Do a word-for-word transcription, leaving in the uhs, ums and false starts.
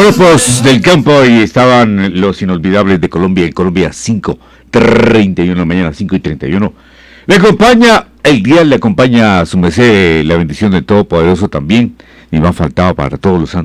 Piropos del campo y estaban los inolvidables de Colombia en Colombia cinco treinta y uno, mañana cinco y treinta y uno. Le acompaña, el día le acompaña a su merced la bendición del Todopoderoso también, y me ha faltado para todos los santos.